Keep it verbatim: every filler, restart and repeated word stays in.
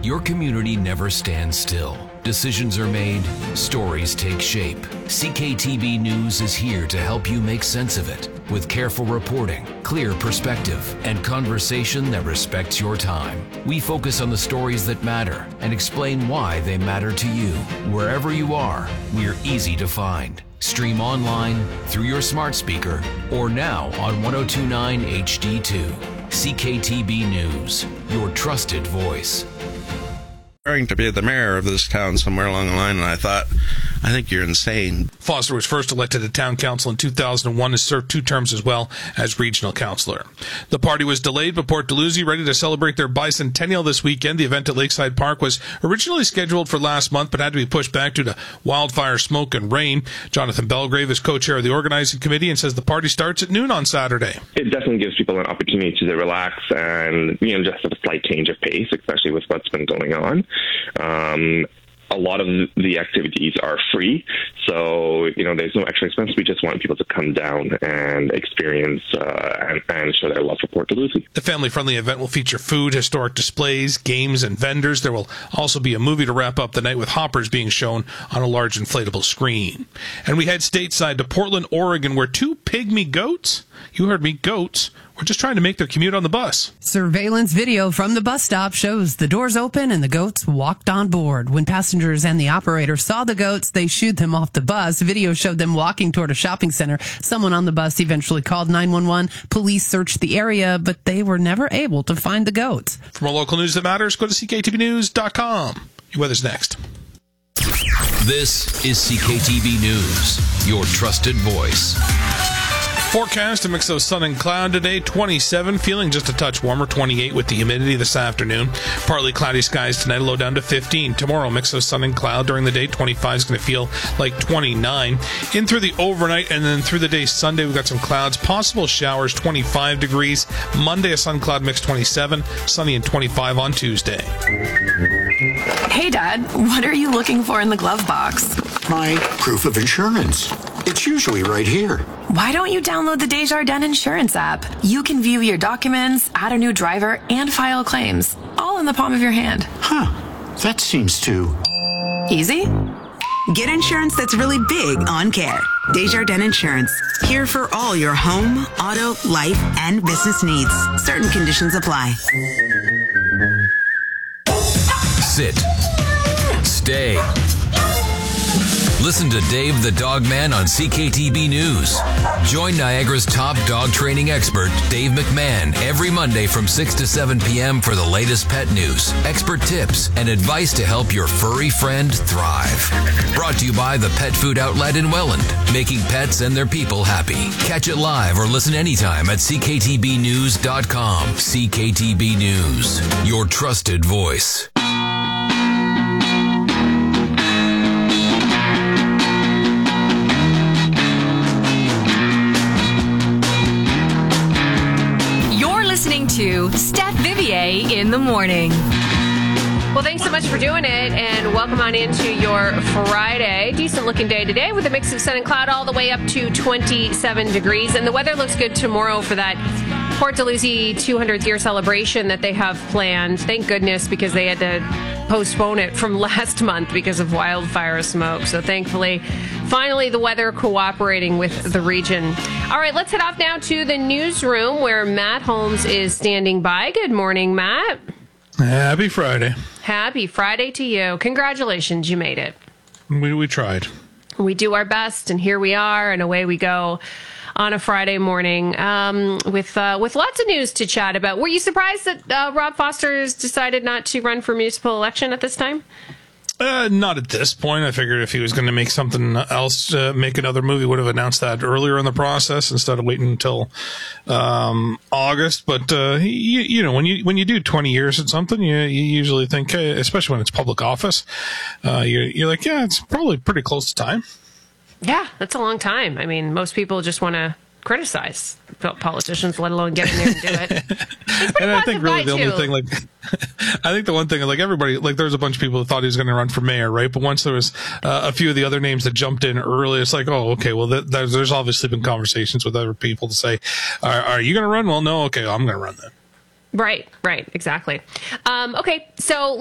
Your community never stands still. Decisions are made, stories take shape. C K T B News is here to help you make sense of it with careful reporting, clear perspective, and conversation that respects your time. We focus on the stories that matter and explain why they matter to you. Wherever you are, we're easy to find. Stream online, through your smart speaker, or now on one oh two point nine H D two. C K T B News, your trusted voice. Going to be the mayor of this town somewhere along the line, and I thought, I think you're insane. Foster was first elected to town council in two thousand one and served two terms as well as regional councillor. The party was delayed, but Port Dalhousie ready to celebrate their bicentennial this weekend. The event at Lakeside Park was originally scheduled for last month, but had to be pushed back due to wildfire, smoke, and rain. Jonathan Belgrave is co-chair of the organizing committee and says the party starts at noon on Saturday. It definitely gives people an opportunity to relax and, you know, just have a slight change of pace, especially with what's been going on. Um, a lot of the activities are free, so, you know, there's no extra expense. We just want people to come down and experience uh, and, and show their love for Port Dalhousie. The family-friendly event will feature food, historic displays, games, and vendors. There will also be a movie to wrap up the night with hoppers being shown on a large inflatable screen. And we head stateside to Portland, Oregon, where two pygmy goats, you heard me, goats, were just trying to make their commute on the bus. Surveillance video from the bus stop shows the doors open and the goats walked on board. When passengers and the operator saw the goats, they shooed them off the bus. Video showed them walking toward a shopping center. Someone on the bus eventually called nine one one. Police searched the area, but they were never able to find the goats. For more local news that matters, go to C K T B news dot com. Your weather's next. This is C K T B News, your trusted voice. Forecast, a mix of sun and cloud today, twenty-seven, feeling just a touch warmer, twenty-eight with the humidity this afternoon. Partly cloudy skies tonight, low down to fifteen. Tomorrow, mix of sun and cloud during the day, twenty-five is going to feel like twenty-nine. In through the overnight and then through the day Sunday, we've got some clouds, possible showers, twenty-five degrees. Monday, a sun cloud mix, twenty-seven, sunny and twenty-five on Tuesday. Hey, Dad, what are you looking for in the glove box? My proof of insurance. It's usually right here. Why don't you download the Desjardins Insurance app? You can view your documents, add a new driver, and file claims, all in the palm of your hand. Huh. That seems too... easy? Get insurance that's really big on care. Desjardins Insurance. Here for all your home, auto, life, and business needs. Certain conditions apply. Sit. Stay. Listen to Dave the Dog Man on C K T B News. Join Niagara's top dog training expert, Dave McMahon, every Monday from six to seven p.m. for the latest pet news, expert tips, and advice to help your furry friend thrive. Brought to you by the Pet Food Outlet in Welland, making pets and their people happy. Catch it live or listen anytime at C K T B news dot com. C K T B News, your trusted voice. Listening to Steph Vivier in the morning. Well, thanks so much for doing it, and welcome on into your Friday. Decent looking day today with a mix of sun and cloud all the way up to twenty-seven degrees, and the weather looks good tomorrow for that Port Dalhousie two hundredth year celebration that they have planned. Thank goodness, because they had to postpone it from last month because of wildfire smoke. So thankfully, finally the weather cooperating with the region. All right, let's head off now to the newsroom where Matt Holmes is standing by. Good morning, Matt. Happy Friday. Happy Friday to you. Congratulations, you made it. We we tried. We do our best, and here we are, and away we go on a Friday morning um, with uh, with lots of news to chat about. Were you surprised that uh, Rob Foster has decided not to run for municipal election at this time? Uh, not at this point. I figured if he was going to make something else, uh, make another movie, would have announced that earlier in the process instead of waiting until um, August. But uh, you, you know, when you when you do twenty years at something, you you usually think, hey, especially when it's public office, uh, you're, you're like, yeah, it's probably pretty close to time. Yeah, that's a long time. I mean, most people just want to criticize politicians, let alone get in there and do it. And I think really the only thing, like, I think the one thing, like everybody, like there was a bunch of people that thought he was going to run for mayor, right? But once there was uh, a few of the other names that jumped in early, it's like, oh, okay, well, th- there's, there's obviously been conversations with other people to say, are, are you going to run? Well, no, okay, I'm going to run then. Right, right, exactly. Um, okay, so